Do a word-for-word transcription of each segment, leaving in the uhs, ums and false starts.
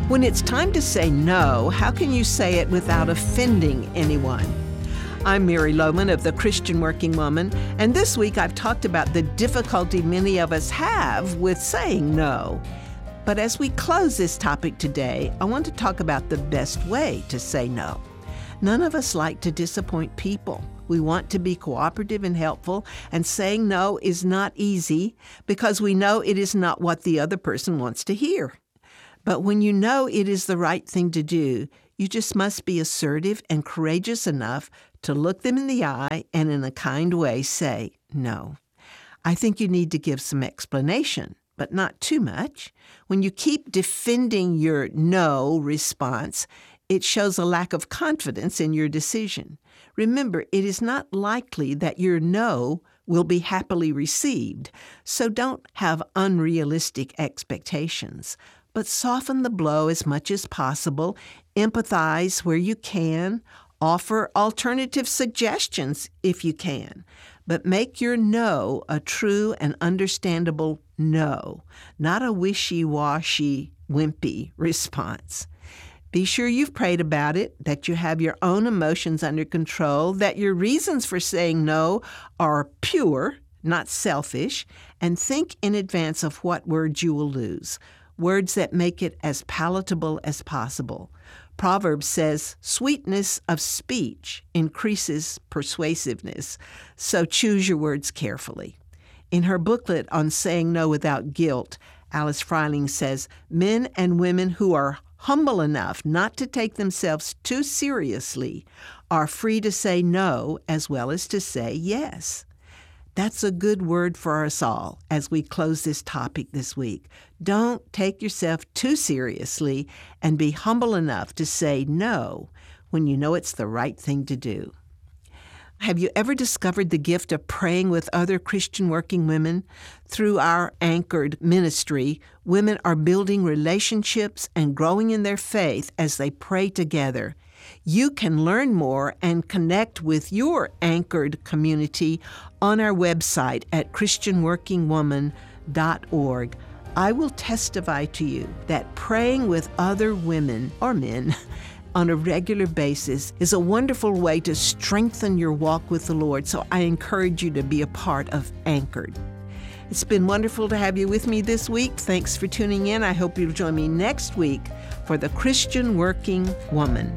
When it's time to say no, how can you say it without offending anyone? I'm Mary Lohman of The Christian Working Woman, and this week I've talked about the difficulty many of us have with saying no. But as we close this topic today, I want to talk about the best way to say no. None of us like to disappoint people. We want to be cooperative and helpful, and saying no is not easy because we know it is not what the other person wants to hear. But when you know it is the right thing to do, you just must be assertive and courageous enough to look them in the eye and in a kind way say no. I think you need to give some explanation, but not too much. When you keep defending your no response, it shows a lack of confidence in your decision. Remember, it is not likely that your no will be happily received, so don't have unrealistic expectations. But soften the blow as much as possible, empathize where you can, offer alternative suggestions if you can, but make your no a true and understandable no, not a wishy-washy, wimpy response. Be sure you've prayed about it, that you have your own emotions under control, that your reasons for saying no are pure, not selfish, and think in advance of what words you will lose. Words that make it as palatable as possible. Proverbs says, sweetness of speech increases persuasiveness, so choose your words carefully. In her booklet on saying no without guilt, Alice Freiling says, men and women who are humble enough not to take themselves too seriously are free to say no as well as to say yes. That's a good word for us all as we close this topic this week. Don't take yourself too seriously and be humble enough to say no when you know it's the right thing to do. Have you ever discovered the gift of praying with other Christian working women? Through our Anchored ministry, women are building relationships and growing in their faith as they pray together. You can learn more and connect with your Anchored community on our website at christian working woman dot org. I will testify to you that praying with other women or men on a regular basis is a wonderful way to strengthen your walk with the Lord, so I encourage you to be a part of Anchored. It's been wonderful to have you with me this week. Thanks for tuning in. I hope you'll join me next week for The Christian Working Woman.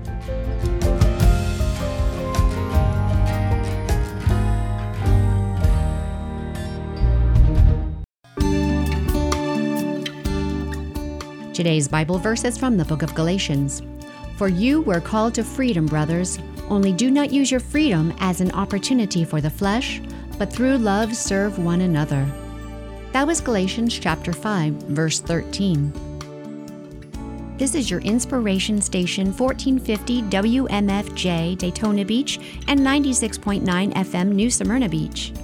Today's Bible verse is from the book of Galatians. For you were called to freedom, brothers. Only do not use your freedom as an opportunity for the flesh, but through love serve one another. That was Galatians chapter five, verse thirteen. This is your inspiration station, fourteen fifty W M F J Daytona Beach and ninety-six point nine F M New Smyrna Beach.